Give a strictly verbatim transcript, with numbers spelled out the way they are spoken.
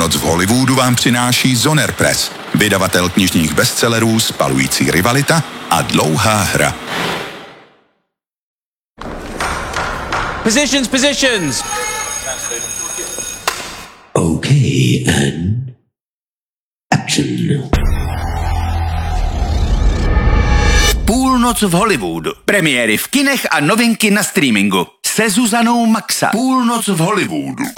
Půlnoc v Hollywoodu vám přináší Zoner Press, vydavatel knižních bestsellerů Spalující rivalita a Dlouhá hra. Positions, positions! Okay, and action. Půlnoc v Hollywoodu. Premiéry v kinech a novinky na streamingu. Se Zuzanou Maxa. Půlnoc v Hollywoodu.